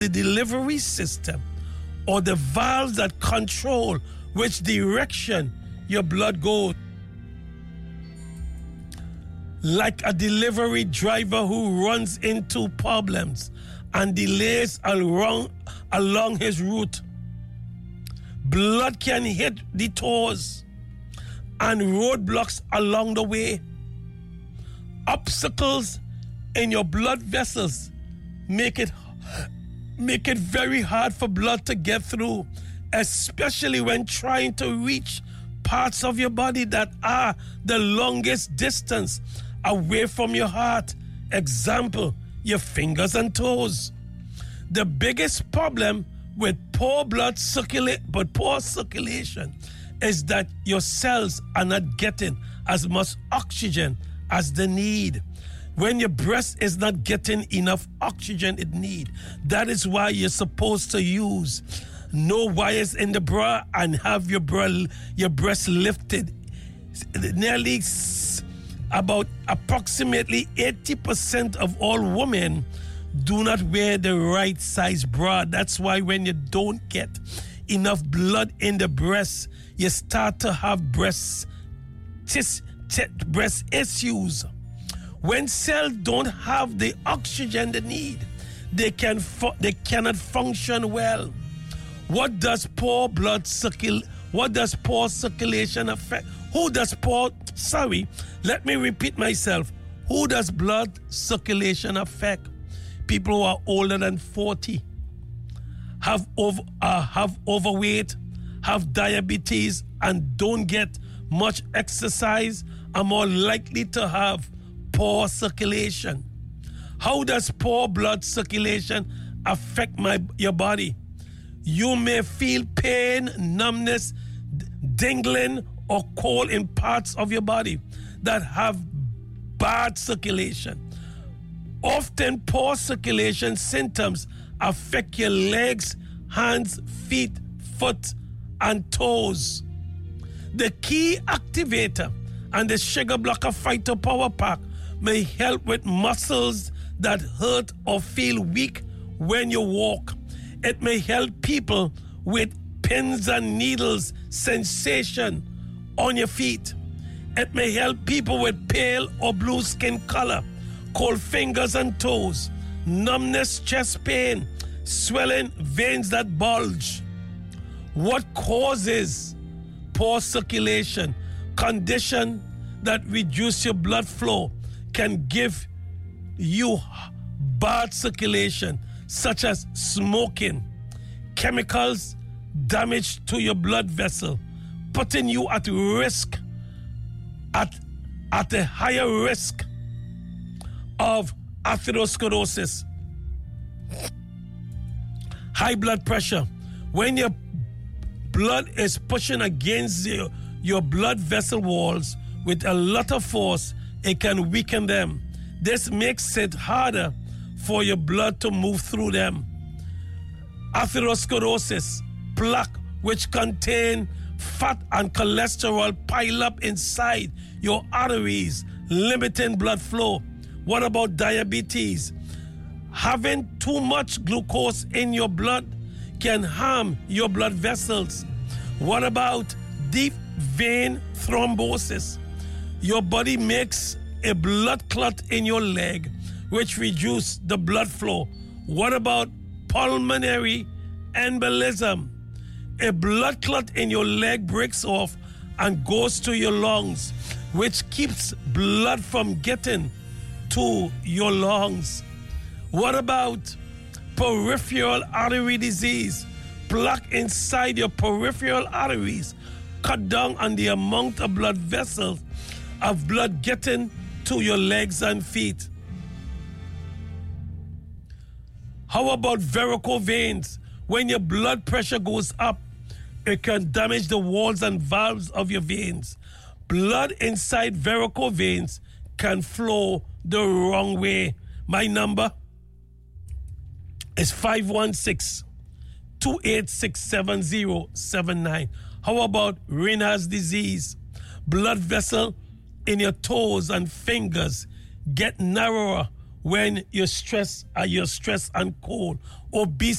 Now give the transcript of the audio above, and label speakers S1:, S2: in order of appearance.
S1: the delivery system or the valves that control which direction your blood goes. Like a delivery driver who runs into problems and delays along his route. Blood can hit the toes and roadblocks along the way. Obstacles in your blood vessels make it very hard for blood to get through, especially when trying to reach parts of your body that are the longest distance away from your heart. Example, your fingers and toes. The biggest problem with poor circulation is that your cells are not getting as much oxygen as they need. When your breast is not getting enough oxygen it needs, that is why you're supposed to use no wires in the bra and have your breast lifted. Nearly about approximately 80% of all women do not wear the right size bra. That's why when you don't get enough blood in the breast, you start to have breast issues. When cells don't have the oxygen they need, they cannot function well. What does poor circulation affect? Let me repeat myself. Who does blood circulation affect? People who are older than 40, have overweight, have diabetes, and don't get much exercise are more likely to have poor circulation. How does poor blood circulation affect your body? You may feel pain, numbness, tingling, or cold in parts of your body that have bad circulation. Often poor circulation symptoms affect your legs, hands, feet, foot, and toes. The key activator and the sugar blocker phytopower pack may help with muscles that hurt or feel weak when you walk. It may help people with pins and needles sensation on your feet. It may help people with pale or blue skin color, cold fingers and toes, numbness, chest pain, swelling, veins that bulge. What causes poor circulation? Condition that reduce your blood flow can give you bad circulation, such as smoking, chemicals, damage to your blood vessel, putting you at risk, at a higher risk of atherosclerosis. High blood pressure. When your blood is pushing against your blood vessel walls with a lot of force, it can weaken them. This makes it harder for your blood to move through them. Atherosclerosis, plaque which contain fat and cholesterol pile up inside your arteries, limiting blood flow. What about diabetes? Having too much glucose in your blood can harm your blood vessels. What about deep vein thrombosis? Your body makes a blood clot in your leg, which reduces the blood flow. What about pulmonary embolism? A blood clot in your leg breaks off and goes to your lungs, which keeps blood from getting to your lungs. What about peripheral artery disease? Plaque inside your peripheral arteries cut down on the amount of blood vessels of blood getting to your legs and feet. How about varicose veins? When your blood pressure goes up, it can damage the walls and valves of your veins. Blood inside varicose veins can flow the wrong way. My number is 516-286-7079. How about Raynaud's disease? Blood vessel in your toes and fingers get narrower when you're stressed and cold. Obesity